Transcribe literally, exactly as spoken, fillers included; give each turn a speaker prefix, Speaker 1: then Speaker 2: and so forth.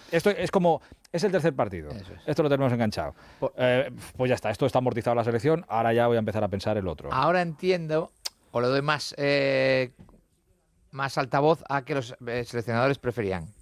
Speaker 1: esto es como, es el tercer partido.
Speaker 2: Es.
Speaker 1: Esto lo tenemos enganchado. Eh, pues ya está, esto está amortizado la selección, ahora ya voy a empezar a pensar el otro.
Speaker 2: Ahora entiendo, o le doy más, eh, más altavoz a que los eh, seleccionadores preferían